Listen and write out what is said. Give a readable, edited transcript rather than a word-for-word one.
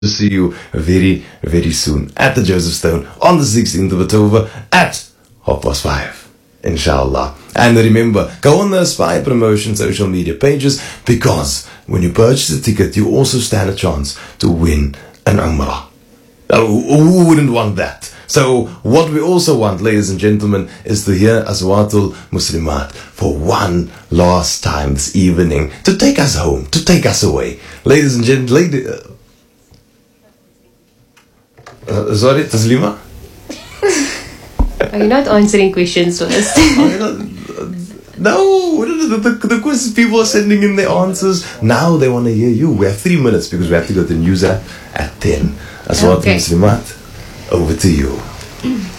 to see you very, very soon at the Joseph Stone on the 16th of October at 5:30. Inshallah. And remember, go on the Aspire Promotion social media pages, because when you purchase a ticket, you also stand a chance to win an Umrah. Now, who wouldn't want that? So what we also want, ladies and gentlemen, is to hear Aswatul Muslimat for one last time this evening, to take us home, to take us away. Ladies and gentlemen, sorry, Taslima? Are you not answering questions first? No, the questions people are sending in their answers. Now they want to hear you. We have 3 minutes because we have to go to the news at 10. Aswatul Muslimat, over to you.